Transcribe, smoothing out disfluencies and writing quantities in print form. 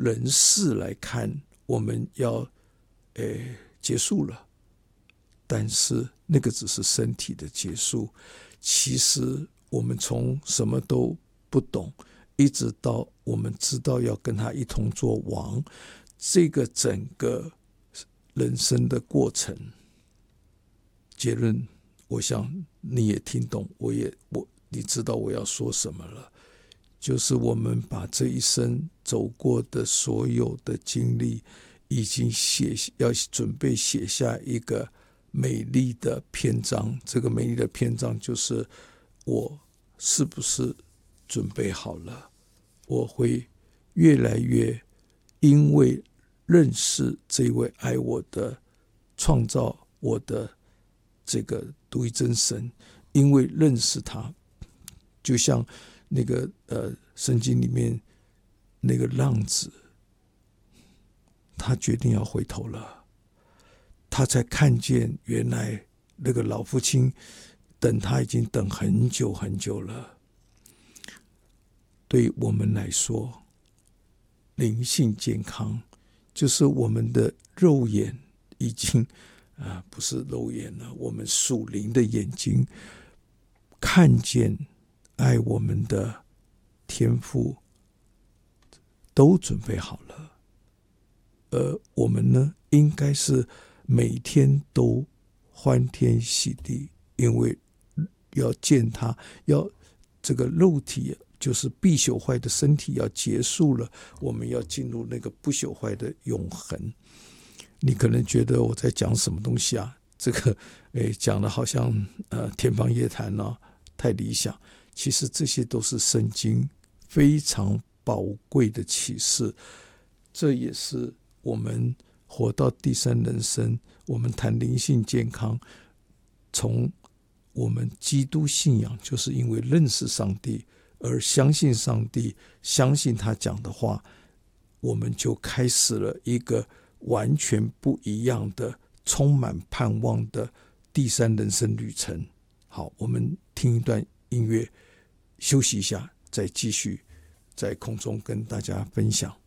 人事来看，我们要结束了，但是那个只是身体的结束。其实我们从什么都不懂，一直到我们知道要跟他一同做王，这个整个人生的过程，结论我想你也听懂，你知道我要说什么了，就是我们把这一生走过的所有的经历，已经要准备写下一个美丽的篇章。这个美丽的篇章就是我是不是准备好了，我会越来越因为认识这位爱我的创造我的这个独一真神，因为认识他，就像那个圣经里面那个浪子，他决定要回头了，他才看见原来那个老父亲等他已经等很久很久了。对我们来说，灵性健康就是我们的肉眼已经不是肉眼了，我们属灵的眼睛看见爱我们的天父都准备好了，而我们呢，应该是每天都欢天喜地，因为要见他，要这个肉体就是必朽坏的身体要结束了，我们要进入那个不朽坏的永恒。你可能觉得我在讲什么东西啊？这个讲的好像天方夜谭啊，太理想。其实这些都是圣经非常宝贵的启示，这也是我们活到第三人生，我们谈灵性健康，从我们基督信仰，就是因为认识上帝而相信上帝，相信他讲的话，我们就开始了一个完全不一样的充满盼望的第三人生旅程。好，我们听一段音乐休息一下，再继续在空中跟大家分享。